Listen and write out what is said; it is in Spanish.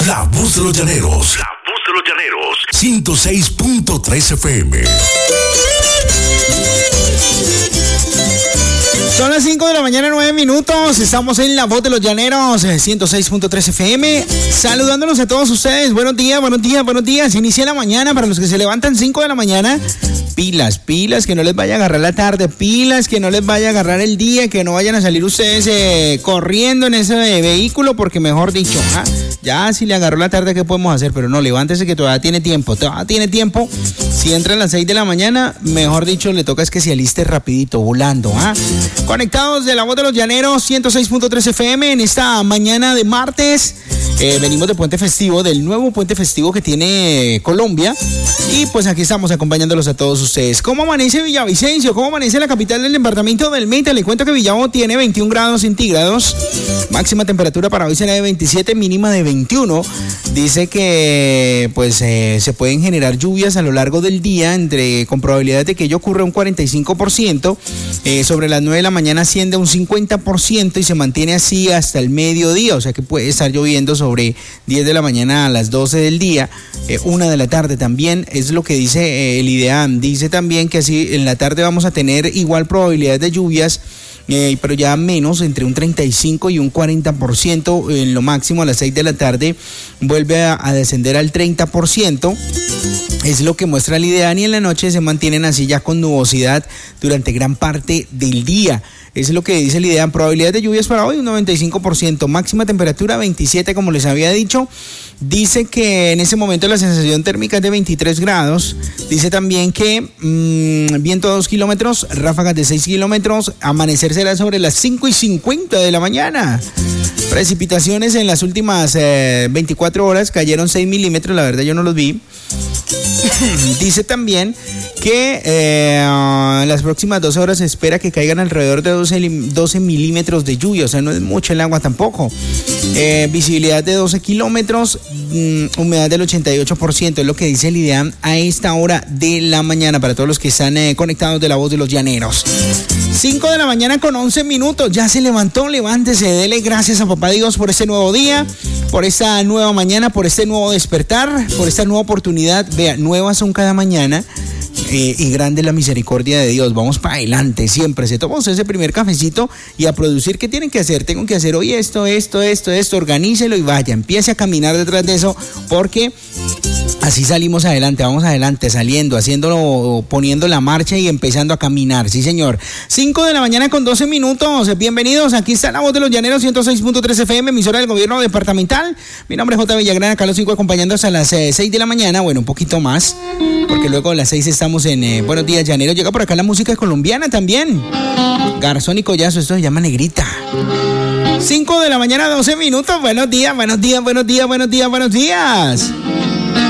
La voz de los llaneros. La voz de los llaneros. 106.3 FM. Son las 5 de la mañana, 9 minutos. Estamos en La Voz de los Llaneros, 106.3 FM. Saludándolos a todos ustedes. Buenos días, buenos días, buenos días. Inicia la mañana para los que se levantan 5 de la mañana. Pilas, que no les vaya a agarrar la tarde. Pilas, que no les vaya a agarrar el día. Que no vayan a salir ustedes corriendo en ese vehículo. Porque mejor dicho, ya si le agarró la tarde, ¿qué podemos hacer? Pero no, levántese que todavía tiene tiempo. Si entra a las 6 de la mañana, mejor dicho, le toca es que se aliste rapidito, volando. Conectados de La Voz de los Llaneros, 106.3 FM en esta mañana de martes. Venimos de puente festivo, del nuevo puente festivo que tiene Colombia. Y pues aquí estamos acompañándolos a todos ustedes. ¿Cómo amanece Villavicencio? ¿Cómo amanece la capital del departamento del Meta? Le cuento que Villavo tiene 21 grados centígrados. Máxima temperatura para hoy será de 27, mínima de 21. Dice que pues se pueden generar lluvias a lo largo del día, con probabilidad de que ello ocurra un 45%. Sobre las 9 de la mañana asciende un 50% y se mantiene así hasta el mediodía. O sea que puede estar lloviendo sobre 10 de la mañana a las 12 del día, 1 de la tarde también, es lo que dice el IDEAM. Dice también que así en la tarde vamos a tener igual probabilidad de lluvias, pero ya menos, entre un 35 y un 40%, en lo máximo a las 6 de la tarde vuelve a descender al 30%. Es lo que muestra el IDEAM, y en la noche se mantienen así ya con nubosidad durante gran parte del día. Es lo que dice el IDEAM. Probabilidad de lluvias para hoy un 95%, máxima temperatura 27 como les había dicho. Dice que en ese momento la sensación térmica es de 23 grados. Dice también que viento a 2 kilómetros, ráfagas de 6 kilómetros. Amanecer será sobre las 5:50 de la mañana. Precipitaciones en las últimas 24 horas cayeron 6 milímetros, la verdad yo no los vi. Dice también que en las próximas 12 horas se espera que caigan alrededor de 12 milímetros de lluvia, o sea, no es mucho el agua tampoco. Visibilidad de 12 kilómetros, humedad del 88%, es lo que dice el IDEAM a esta hora de la mañana para todos los que están conectados de La Voz de los Llaneros. 5 de la mañana con 11 minutos, ya se levantó, levántese, dele gracias a Papá Dios por este nuevo día, por esta nueva mañana, por este nuevo despertar, por esta nueva oportunidad. Vea, nuevas son cada mañana. Y grande la misericordia de Dios. Vamos para adelante siempre. Se toma ese primer cafecito y a producir. ¿Qué tienen que hacer? Tengo que hacer hoy esto. Organícelo y vaya, empiece a caminar detrás de eso, porque así salimos adelante. Vamos adelante, saliendo, haciéndolo, poniendo la marcha y empezando a caminar. Sí, señor. 5 de la mañana con 12 minutos. Bienvenidos. Aquí está La Voz de los Llaneros, 106.3 FM, emisora del gobierno departamental. Mi nombre es J. Villagrán. Acá los sigo acompañando hasta las 6 de la mañana. Bueno, un poquito más, porque luego a las 6 estamos en Buenos Días Llaneros. Llega por acá la música colombiana también. Garzón y Collazo, esto se llama Negrita. 5 de la mañana, 12 minutos. Buenos días, buenos días, buenos días, buenos días, buenos días.